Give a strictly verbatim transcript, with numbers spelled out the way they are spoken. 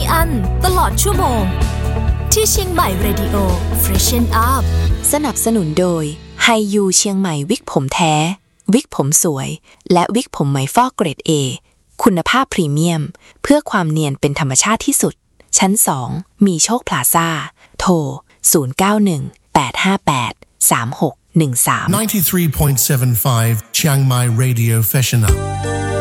อั้นตลอดชั่วโมงที่เชียงใหม่ Radio Freshen Up สนับสนุนโดยไฮยูเชียงใหม่วิกผมแท้วิกผมสวยและวิกผมไหมฟอกเกรด A คุณภาพพรีเมียมเพื่อความเนียนเป็นธรรมชาติที่สุดชั้นสองมีโชคพลาซ่าโทรศูนย์ เก้า หนึ่ง แปด ห้า แปด สาม หก หนึ่ง สาม ninety-three point seven five Chiang Mai Radio Freshen Up